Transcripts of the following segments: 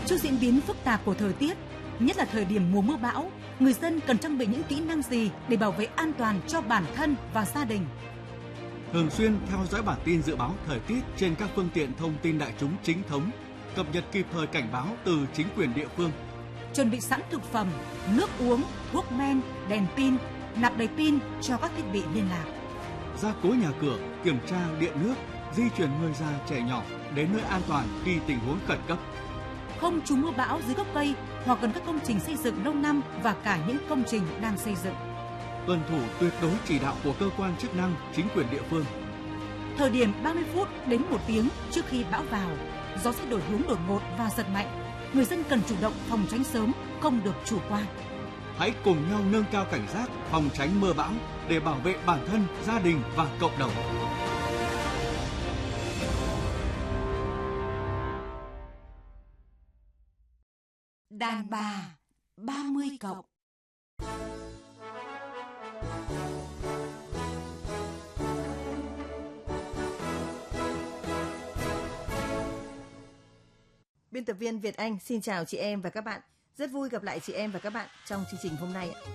Trước diễn biến phức tạp của thời tiết, nhất là thời điểm mùa mưa bão, người dân cần trang bị những kỹ năng gì để bảo vệ an toàn cho bản thân và gia đình? Thường xuyên theo dõi bản tin dự báo thời tiết trên các phương tiện thông tin đại chúng chính thống, cập nhật kịp thời cảnh báo từ chính quyền địa phương. Chuẩn bị sẵn thực phẩm, nước uống, thuốc men, đèn pin, nạp đầy pin cho các thiết bị liên lạc. Gia cố nhà cửa, kiểm tra điện nước, di chuyển người già trẻ nhỏ đến nơi an toàn khi tình huống khẩn cấp. Không trú mưa bão dưới gốc cây hoặc gần các công trình xây dựng lâu năm và cả những công trình đang xây dựng. Tuân thủ tuyệt đối chỉ đạo của cơ quan chức năng, chính quyền địa phương. Thời điểm 30 phút đến 1 tiếng trước khi bão vào, gió sẽ đổi hướng đột ngột và giật mạnh. Người dân cần chủ động phòng tránh sớm, không được chủ quan. Hãy cùng nhau nâng cao cảnh giác, phòng tránh mưa bão để bảo vệ bản thân, gia đình và cộng đồng. Đàn bà 30 cộng. Biên tập viên Việt Anh xin chào chị em và các bạn. Rất vui gặp lại chị em và các bạn trong chương trình hôm nay.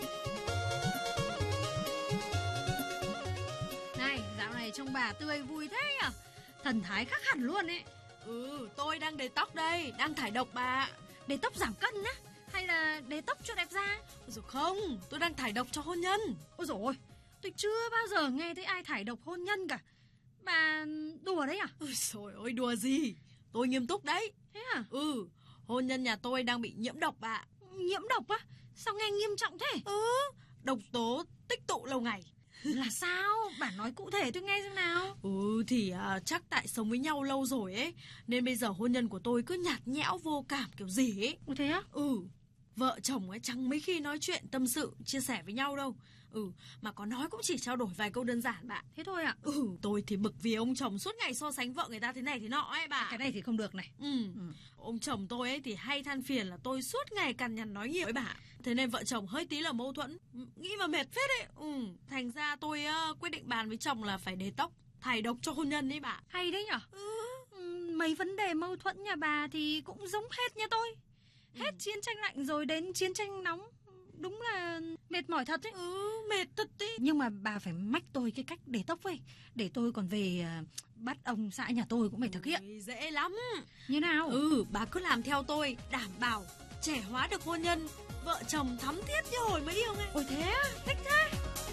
Này, dạo này trông bà tươi vui thế nhỉ? Thần thái khác hẳn luôn ấy. Tôi đang đế tóc đây, đang thải độc bà. Đế tóc giảm cân á? Hay là đế tóc cho đẹp da? Rồi không, tôi đang thải độc cho hôn nhân. Ôi dồi ôi, tôi chưa bao giờ nghe thấy ai thải độc hôn nhân cả. Bà đùa đấy à? Ôi trời ơi, đùa gì? Tôi nghiêm túc đấy. Thế à? Hôn nhân nhà tôi đang bị nhiễm độc bà. Nhiễm độc á? Sao nghe nghiêm trọng thế? Độc tố tích tụ lâu ngày. Là sao? Bà nói cụ thể tôi nghe xem nào. Chắc tại sống với nhau lâu rồi ấy, nên bây giờ hôn nhân của tôi cứ nhạt nhẽo vô cảm kiểu gì ấy. Thế á? Vợ chồng ấy chẳng mấy khi nói chuyện tâm sự, chia sẻ với nhau đâu. Mà có nói cũng chỉ trao đổi vài câu đơn giản bà. Thế thôi ạ? Tôi thì bực vì ông chồng suốt ngày so sánh vợ người ta thế này thế nọ ấy bà. Cái này thì không được này. Ông chồng tôi ấy thì hay than phiền là tôi suốt ngày cằn nhằn nói nhiều với bà. Thế nên vợ chồng hơi tí là mâu thuẫn, nghĩ mà mệt phết ấy. Thành ra tôi quyết định bàn với chồng là phải đế tóc, thải độc cho hôn nhân ấy bà. Hay đấy nhở? Mấy vấn đề mâu thuẫn nhà bà thì cũng giống hết nha tôi. Hết chiến tranh lạnh rồi đến chiến tranh nóng. Đúng là mệt mỏi thật ấy. Mệt thật ý. Nhưng mà bà phải mách tôi cái cách để tóc ấy, để tôi còn về bắt ông xã nhà tôi cũng phải thực hiện. Dễ lắm. Như nào? Bà cứ làm theo tôi, đảm bảo trẻ hóa được hôn nhân, vợ chồng thắm thiết như hồi mới yêu ngay. Ôi thế á? Thích thế.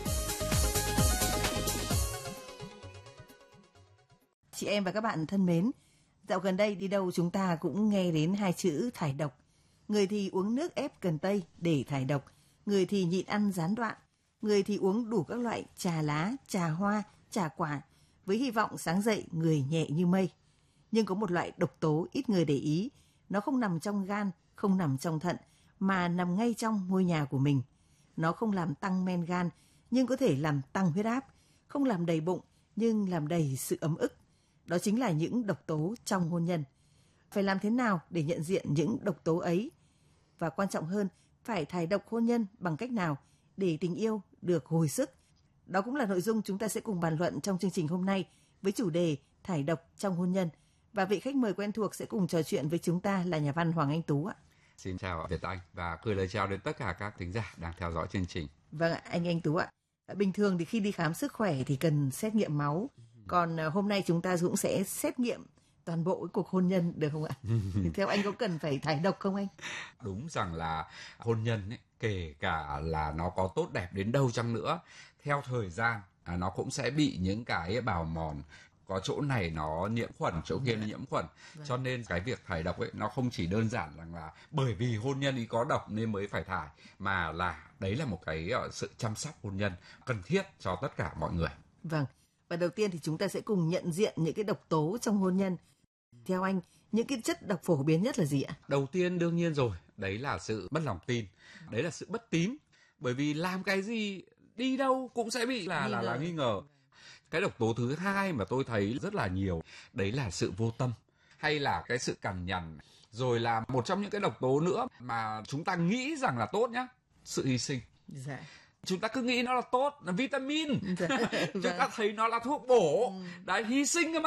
Chị em và các bạn thân mến, dạo gần đây đi đâu chúng ta cũng nghe đến hai chữ thải độc. Người thì uống nước ép cần tây để thải độc, người thì nhịn ăn gián đoạn, người thì uống đủ các loại trà lá, trà hoa, trà quả, với hy vọng sáng dậy người nhẹ như mây. Nhưng có một loại độc tố ít người để ý, nó không nằm trong gan, không nằm trong thận, mà nằm ngay trong ngôi nhà của mình. Nó không làm tăng men gan, nhưng có thể làm tăng huyết áp, không làm đầy bụng, nhưng làm đầy sự ấm ức. Đó chính là những độc tố trong hôn nhân. Phải làm thế nào để nhận diện những độc tố ấy? Và quan trọng hơn, phải thải độc hôn nhân bằng cách nào để tình yêu được hồi sức? Đó cũng là nội dung chúng ta sẽ cùng bàn luận trong chương trình hôm nay với chủ đề thải độc trong hôn nhân. Và vị khách mời quen thuộc sẽ cùng trò chuyện với chúng ta là nhà văn Hoàng Anh Tú ạ. Xin chào Việt Anh và gửi lời chào đến tất cả các thính giả đang theo dõi chương trình. Vâng ạ, anh Tú ạ. Bình thường thì khi đi khám sức khỏe thì cần xét nghiệm máu. Còn hôm nay chúng ta cũng sẽ xét nghiệm toàn bộ cái cuộc hôn nhân được không ạ? Thì theo anh có cần phải thải độc không anh? Đúng rằng là hôn nhân ấy, kể cả là nó có tốt đẹp đến đâu chăng nữa, theo thời gian nó cũng sẽ bị những cái bào mòn. Có chỗ này nó nhiễm khuẩn, chỗ kia nó nhiễm khuẩn. Cho nên cái việc thải độc ấy nó không chỉ đơn giản rằng là bởi vì hôn nhân ý có độc nên mới phải thải, mà là đấy là một cái sự chăm sóc hôn nhân cần thiết cho tất cả mọi người. Vâng. Và đầu tiên thì chúng ta sẽ cùng nhận diện những cái độc tố trong hôn nhân. Theo anh, những cái chất độc phổ biến nhất là gì ạ? Đầu tiên đương nhiên rồi, đấy là sự mất lòng tin, đấy là sự bất tín. Bởi vì làm cái gì, đi đâu cũng sẽ bị là nghi ngờ. Cái độc tố thứ hai mà tôi thấy rất là nhiều, đấy là sự vô tâm, hay là cái sự cằn nhằn. Rồi là một trong những cái độc tố nữa mà chúng ta nghĩ rằng là tốt nhá, sự hy sinh. Dạ. Chúng ta cứ nghĩ nó là tốt, là vitamin. Chúng ta thấy nó là thuốc bổ. Đấy, hy sinh cơ mà.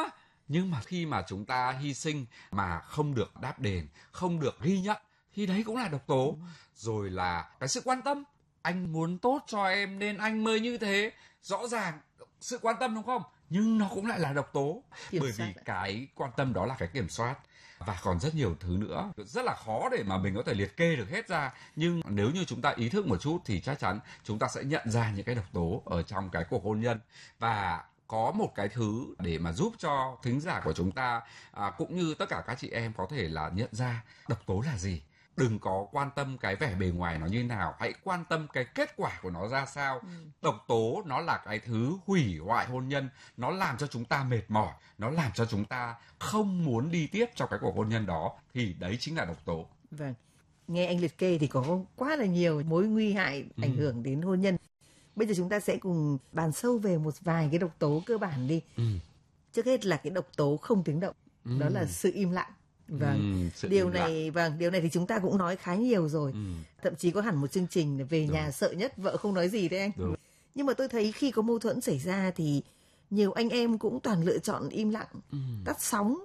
Nhưng mà khi mà chúng ta hy sinh mà không được đáp đền, không được ghi nhận thì đấy cũng là độc tố. Rồi là cái sự quan tâm, anh muốn tốt cho em nên anh mới như thế, rõ ràng sự quan tâm đúng không, nhưng nó cũng lại là độc tố. Bởi vì cái quan tâm đó là cái kiểm soát, và còn rất nhiều thứ nữa, rất là khó để mà mình có thể liệt kê được hết ra. Nhưng nếu như chúng ta ý thức một chút thì chắc chắn chúng ta sẽ nhận ra những cái độc tố ở trong cái cuộc hôn nhân. Và có một cái thứ để mà giúp cho thính giả của chúng ta cũng như tất cả các chị em có thể là nhận ra độc tố là gì. Đừng có quan tâm cái vẻ bề ngoài nó như nào, hãy quan tâm cái kết quả của nó ra sao. Độc tố nó là cái thứ hủy hoại hôn nhân, nó làm cho chúng ta mệt mỏi, nó làm cho chúng ta không muốn đi tiếp trong cái cuộc hôn nhân đó, thì đấy chính là độc tố. Vâng, nghe anh liệt kê thì có quá là nhiều mối nguy hại ảnh hưởng đến hôn nhân. Bây giờ chúng ta sẽ cùng bàn sâu về một vài cái độc tố cơ bản đi. Trước hết là cái độc tố không tiếng động, đó là sự im lặng. Vâng, điều này thì chúng ta cũng nói khá nhiều rồi. Thậm chí có hẳn một chương trình về nhà sợ nhất vợ không nói gì đấy anh. Nhưng mà tôi thấy khi có mâu thuẫn xảy ra thì nhiều anh em cũng toàn lựa chọn im lặng, tắt sóng.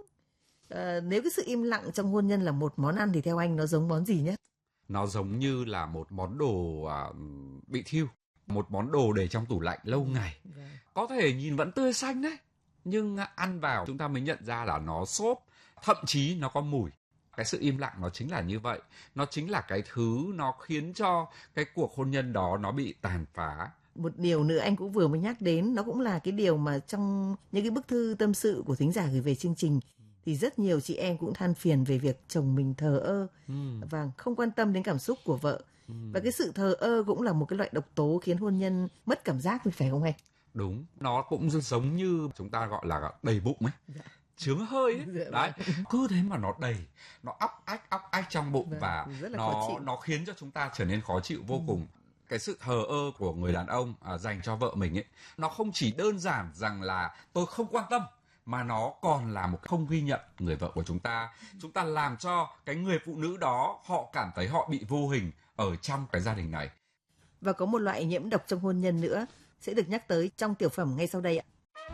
Nếu cái sự im lặng trong hôn nhân là một món ăn thì theo anh nó giống món gì nhất? Nó giống như là một món đồ bị thiêu, một món đồ để trong tủ lạnh lâu ngày. Có thể nhìn vẫn tươi xanh đấy, nhưng ăn vào chúng ta mới nhận ra là nó xốp, thậm chí nó có mùi. Cái sự im lặng nó chính là như vậy. Nó chính là cái thứ nó khiến cho cái cuộc hôn nhân đó nó bị tàn phá. Một điều nữa anh cũng vừa mới nhắc đến, nó cũng là cái điều mà trong những cái bức thư tâm sự của thính giả gửi về chương trình thì rất nhiều chị em cũng than phiền về việc chồng mình thờ ơ và không quan tâm đến cảm xúc của vợ. Và cái sự thờ ơ cũng là một cái loại độc tố khiến hôn nhân mất cảm giác, phải không anh? Đúng, nó cũng giống như chúng ta gọi là đầy bụng ấy. Chướng hơi ấy. Đấy, cứ thế mà nó đầy, nó óc ách trong bụng. Và nó khiến cho chúng ta trở nên khó chịu vô cùng. Cái sự thờ ơ của người đàn ông dành cho vợ mình ấy, nó không chỉ đơn giản rằng là tôi không quan tâm, mà nó còn là một không ghi nhận người vợ của chúng ta. Chúng ta làm cho cái người phụ nữ đó họ cảm thấy họ bị vô hình ở trong cái gia đình này. Và có một loại nhiễm độc trong hôn nhân nữa sẽ được nhắc tới trong tiểu phẩm ngay sau đây ạ.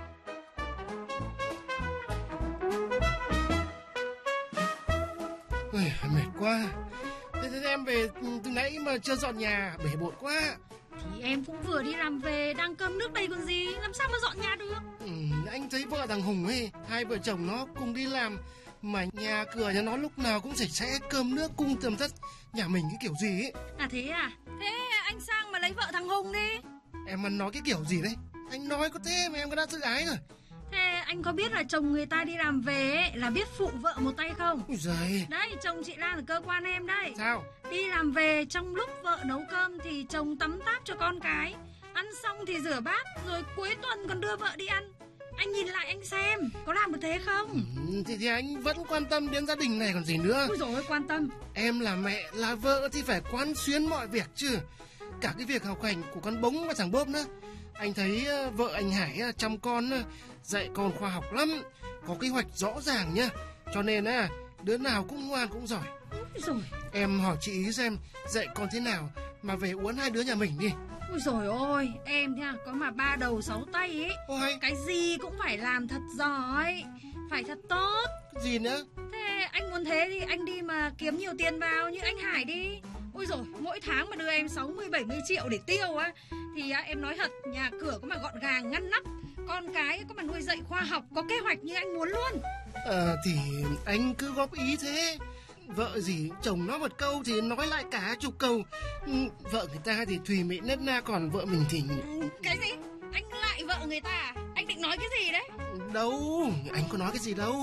Ôi, mệt quá. Thế em về từ nãy mà chưa dọn nhà, bể bộn quá. Thì em cũng vừa đi làm về, đang cơm nước đây còn gì, làm sao mà dọn nhà được. Anh thấy vợ thằng Hùng ấy, hai vợ chồng nó cùng đi làm mà nhà cửa nhà nó lúc nào cũng sạch sẽ, cơm nước cung tầm tất. Nhà mình cái kiểu gì ấy. À thế à? Thế anh sang mà lấy vợ thằng Hùng đi. Em ăn nói cái kiểu gì đấy? Anh nói có thế mà em có đã tự ái rồi. Thế anh có biết là chồng người ta đi làm về ấy, là biết phụ vợ một tay không? Ôi giời. Đấy, chồng chị Lan ở cơ quan em đấy. Sao? Đi làm về trong lúc vợ nấu cơm thì chồng tắm táp cho con cái, ăn xong thì rửa bát, rồi cuối tuần còn đưa vợ đi ăn. Anh nhìn lại anh xem, có làm được thế không? Thì anh vẫn quan tâm đến gia đình này còn gì nữa. Ôi dồi ôi, quan tâm. Em là mẹ, là vợ thì phải quán xuyến mọi việc chứ. Cả cái việc học hành của con Bống và thằng Bốp nữa. Anh thấy vợ anh Hải chăm con, dạy con khoa học lắm, có kế hoạch rõ ràng nhá. Cho nên đứa nào cũng ngoan cũng giỏi. Rồi. Em hỏi chị ý xem dạy con thế nào mà về uốn hai đứa nhà mình đi. Ôi dồi ôi, em nha, có mà 3 đầu 6 tay ấy. Ôi. Cái gì cũng phải làm thật giỏi, phải thật tốt. Gì nữa? Thế anh muốn thế thì anh đi mà kiếm nhiều tiền vào như anh Hải đi. Ôi dồi, mỗi tháng mà đưa em 60-70 triệu để tiêu á, thì em nói thật, nhà cửa có mà gọn gàng ngăn nắp, con cái có mà nuôi dạy khoa học, có kế hoạch như anh muốn luôn. Thì anh cứ góp ý thế. Vợ gì chồng nói một câu thì nói lại cả chục câu. Vợ người ta thì thùy mị nết na, còn vợ mình thì... Cái gì? Anh lại vợ người ta à? Anh định nói cái gì đấy? Đâu, anh có nói cái gì đâu.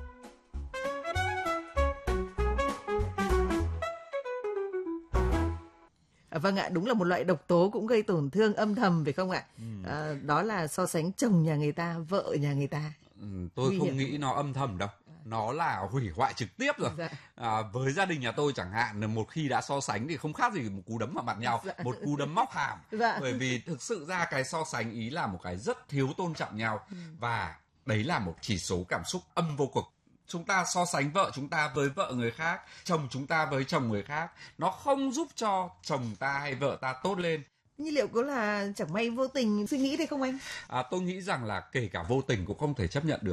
Vâng ạ, đúng là một loại độc tố cũng gây tổn thương âm thầm phải không ạ? Đó là so sánh chồng nhà người ta, vợ nhà người ta. Tôi không nghĩ nó âm thầm đâu. Nó là hủy hoại trực tiếp rồi. Với gia đình nhà tôi chẳng hạn, một khi đã so sánh thì không khác gì một cú đấm vào mặt nhau, một cú đấm móc hàm. Bởi vì thực sự ra cái so sánh ý là một cái rất thiếu tôn trọng nhau. Và đấy là một chỉ số cảm xúc âm vô cực. Chúng ta so sánh vợ chúng ta với vợ người khác, chồng chúng ta với chồng người khác, nó không giúp cho chồng ta hay vợ ta tốt lên. Nhưng liệu có là chẳng may vô tình suy nghĩ thế không anh? Tôi nghĩ rằng là kể cả vô tình cũng không thể chấp nhận được.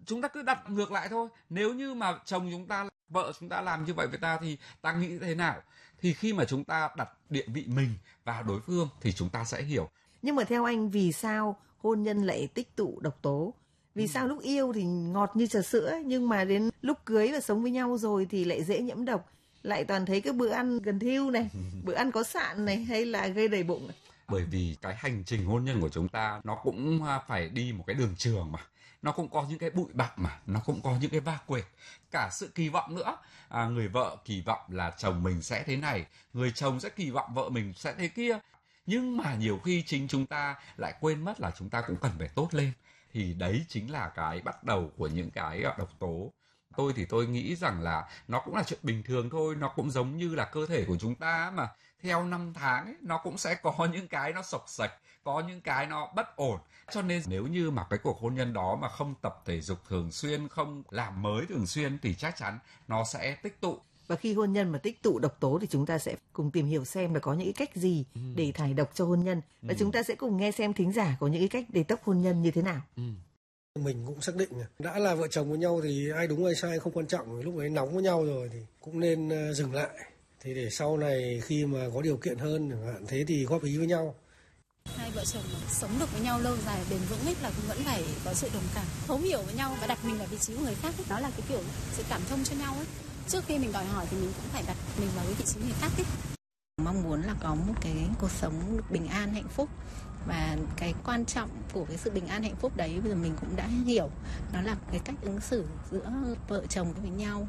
chúng ta cứ đặt ngược lại thôi. Nếu như mà chồng chúng ta, vợ chúng ta làm như vậy với ta thì ta nghĩ thế nào? Thì khi mà chúng ta đặt địa vị mình vào đối phương thì chúng ta sẽ hiểu. Nhưng mà theo anh, vì sao hôn nhân lại tích tụ độc tố? Vì sao lúc yêu thì ngọt như trà sữa, nhưng mà đến lúc cưới và sống với nhau rồi thì lại dễ nhiễm độc, lại toàn thấy cái bữa ăn gần thiêu này, bữa ăn có sạn này, hay là gây đầy bụng này? Bởi vì cái hành trình hôn nhân của chúng ta nó cũng phải đi một cái đường trường mà. Nó cũng có những cái bụi bặm mà, nó cũng có những cái va quệt, cả sự kỳ vọng nữa. Người vợ kỳ vọng là chồng mình sẽ thế này, người chồng sẽ kỳ vọng vợ mình sẽ thế kia. Nhưng mà nhiều khi chính chúng ta lại quên mất là chúng ta cũng cần phải tốt lên. Thì đấy chính là cái bắt đầu của những cái độc tố. Tôi nghĩ rằng là nó cũng là chuyện bình thường thôi, nó cũng giống như là cơ thể của chúng ta mà. Theo năm tháng ấy, nó cũng sẽ có những cái nó xộc xệch, có những cái nó bất ổn. Cho nên nếu như mà cái cuộc hôn nhân đó mà không tập thể dục thường xuyên, không làm mới thường xuyên thì chắc chắn nó sẽ tích tụ. Và khi hôn nhân mà tích tụ độc tố thì chúng ta sẽ cùng tìm hiểu xem là có những cái cách gì để thải độc cho hôn nhân. Và chúng ta sẽ cùng nghe xem thính giả có những cái cách để tốc hôn nhân như thế nào. Mình cũng xác định đã là vợ chồng với nhau thì ai đúng ai sai không quan trọng. Lúc ấy nóng với nhau rồi thì cũng nên dừng lại. Thì để sau này khi mà có điều kiện hơn chẳng hạn thế thì góp ý với nhau. Hai vợ chồng mà sống được với nhau lâu dài bền vững ấy là cũng vẫn phải có sự đồng cảm, thấu hiểu với nhau và đặt mình vào vị trí của người khác ấy. Đó là cái kiểu sự cảm thông cho nhau ấy. Trước khi mình đòi hỏi thì mình cũng phải đặt mình vào cái vị trí người khác ấy. Mong muốn là có một cái cuộc sống bình an hạnh phúc, và cái quan trọng của cái sự bình an hạnh phúc đấy bây giờ mình cũng đã hiểu, đó là cái cách ứng xử giữa vợ chồng với nhau.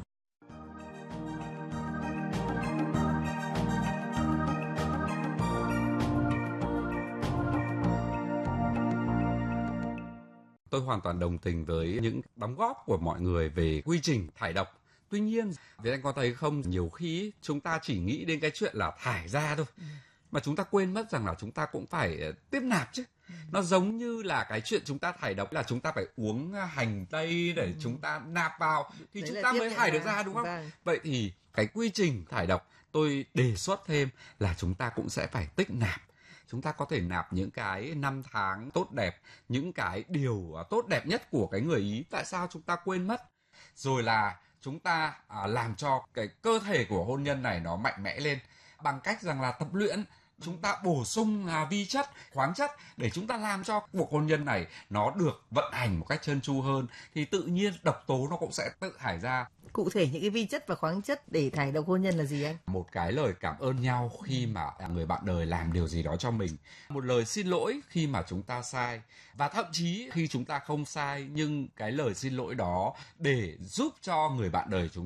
Tôi hoàn toàn đồng tình với những đóng góp của mọi người về quy trình thải độc. Tuy nhiên, vì anh có thấy không, nhiều khi chúng ta chỉ nghĩ đến cái chuyện là thải ra thôi. Mà chúng ta quên mất rằng là chúng ta cũng phải tiếp nạp chứ. Nó giống như là cái chuyện chúng ta thải độc là chúng ta phải uống hành tây để chúng ta nạp vào thì đấy chúng ta mới thải được ra, đúng không? Vâng. Vậy thì cái quy trình thải độc tôi đề xuất thêm là chúng ta cũng sẽ phải tích nạp. Chúng ta có thể nạp những cái năm tháng tốt đẹp, những cái điều tốt đẹp nhất của cái người ý. Tại sao chúng ta quên mất? Rồi là chúng ta làm cho cái cơ thể của hôn nhân này nó mạnh mẽ lên bằng cách rằng là tập luyện. Chúng ta bổ sung vi chất, khoáng chất để chúng ta làm cho cuộc hôn nhân này nó được vận hành một cách trơn tru hơn. Thì tự nhiên độc tố nó cũng sẽ tự thải ra. Cụ thể những cái vi chất và khoáng chất để thải độc hôn nhân là gì anh? Một cái lời cảm ơn nhau khi mà người bạn đời làm điều gì đó cho mình. Một lời xin lỗi khi mà chúng ta sai. Và thậm chí khi chúng ta không sai nhưng cái lời xin lỗi đó để giúp cho người bạn đời chúng